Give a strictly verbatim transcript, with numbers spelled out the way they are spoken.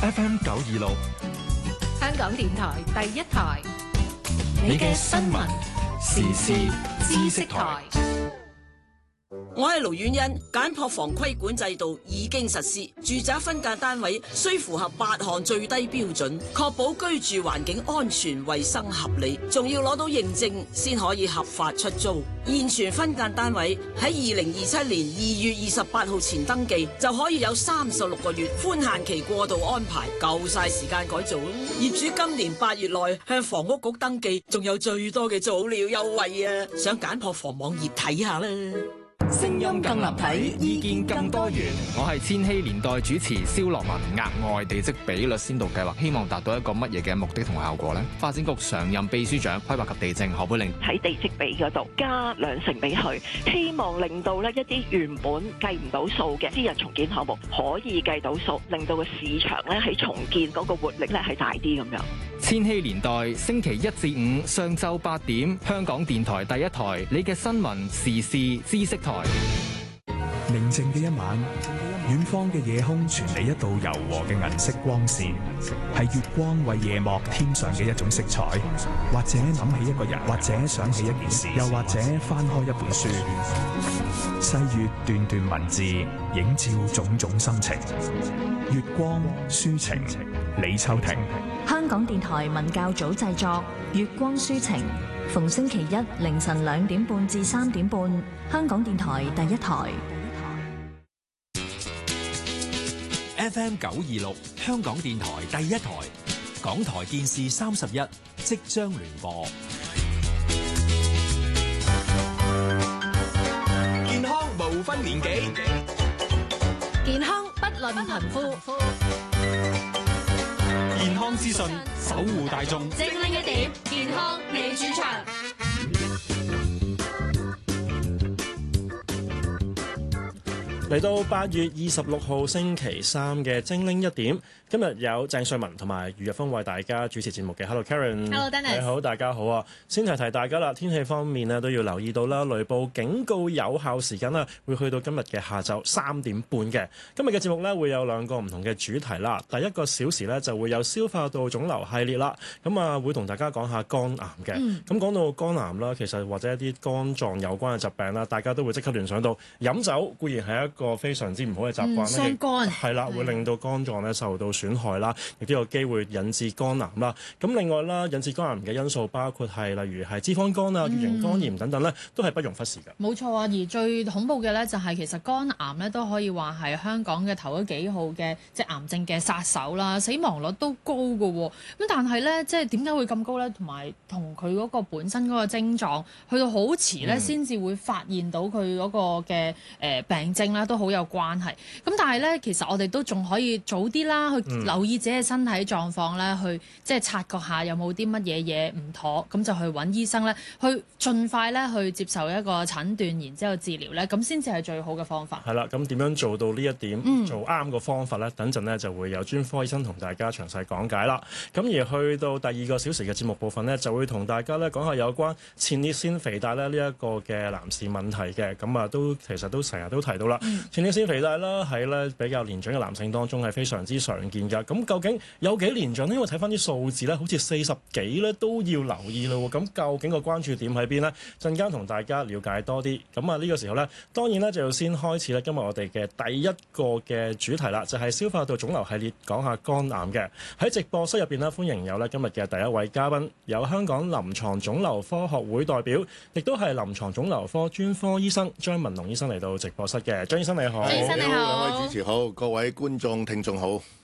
F M 九二六， 香港電台第一台， 你嘅新聞時事知識台。 我係盧婉欣，簡樸房規管制度已經實施，住宅分間單位需符合八項最低標準，確保居住環境安全、衛生合理，仲要攞到認證先可以合法出租。現存分間單位喺二零二七年二月二十八號前登記，就可以有三十六個月寬限期過渡安排，夠晒時間改造啦。業主今年八月內向房屋局登記，仲有最多嘅早鳥優惠啊！上簡樸房網頁睇下啦。 聲音更立體，意見更多元。 我係千禧年代主持蕭樂文。額外地積比率先導計劃，希望達到一個乜嘢嘅目的同效果呢？發展局常任秘書長規劃及地政何佩玲喺地積比嗰度加兩成俾佢，希望令到呢一啲原本計唔到數嘅私人重建項目可以計到數，令到個市場咧喺重建嗰個活力咧係大啲咁樣。 千禧年代星期一至五上晝八點，香港電台第一台，你嘅新聞時事知識台。 寧靜嘅一晚，遠方嘅夜空傳嚟一道柔和嘅銀色光線，係月光為夜幕添上嘅一種色彩。或者諗起一個人，或者想起一件事，又或者翻開一本書，細閱段段文字，映照種種心情。月光抒情，李秋婷。 香港電台文教組製作《月光抒情》，逢星期一凌晨兩點半至三點半，香港電台第一台。 F M 九二六，香港電台第一台，港台電視三十一即將聯播。 健康無分年紀， 健康不論貧富。 健康資訊，守護大眾。 精靈一點，健康你主場。 嚟到八月二十六號星期三嘅精靈一點，今日有鄭瑞文同埋余日峰為大家主持節目嘅。Hello Karen，Hello Dennis， 你好，大家好啊！先提提大家啦，天氣方面呢都要留意到啦，雷暴警告有效時間啦，會去到今日嘅下晝三點半嘅。今日嘅節目呢會有兩個唔同嘅主題啦。第一個小時呢就會有消化道腫瘤系列啦，咁啊會同大家講下肝癌嘅。咁講、嗯、到肝癌啦，其實或者一啲肝臟有關嘅疾病啦，大家都會即刻聯想到飲酒固然係一個非常之唔好嘅習慣咧， 傷肝係啦，會令到肝臟咧受到損害啦，亦都有機會引致肝癌啦。咁另外啦，引致肝癌嘅因素包括係例如係脂肪肝啊、乙型肝炎等等咧，都係不容忽視嘅。 冇錯啊，而最恐怖嘅咧就係其實肝癌咧都可以話係香港嘅頭嗰幾號嘅即係癌症嘅殺手啦，死亡率都高㗎喎。咁但係咧，即係點解會咁高咧？同埋同佢嗰個本身嗰個症狀去到好遲咧，先至會發現到佢嗰個嘅誒病症啦，都好有關係。咁但係咧，其實我哋都仲可以早啲啦，去留意自己嘅身體狀況咧，去即係察覺下有冇啲乜嘢嘢唔妥，咁就去揾醫生咧，去盡快咧去接受一個診斷，然之後治療咧，咁先至係最好嘅方法。 係啦，咁點樣做到呢一點， 嗯、 做啱個方法咧？等陣咧就會有專科醫生同大家詳細講解啦。咁而去到第二個小時嘅節目部分咧，就會同大家咧講下有關前列腺肥大咧呢一個嘅男士問題嘅。咁啊，都其實都成日都提到啦，嗯、前列腺肥大啦，喺咧比較年長嘅男性當中係非常之常見㗎。咁究竟有幾年長呢？因為睇翻啲數字咧，好似四十幾咧都要留意咯。咁究竟個關注點喺邊呢？陣間同大家了解多啲。咁啊呢個時候呢，當然咧就要先開始咧今日我哋嘅第一個嘅主題啦，就係、是、消化道腫瘤系列，講下肝癌嘅。喺直播室入邊呢，歡迎有咧今日嘅第一位嘉賓，有香港臨床腫瘤科學會代表，亦都係臨床腫瘤科專科醫生張文龍醫生嚟到直播室嘅。張醫生你好， 張醫生你好， 兩位主持好，各位觀眾聽眾好。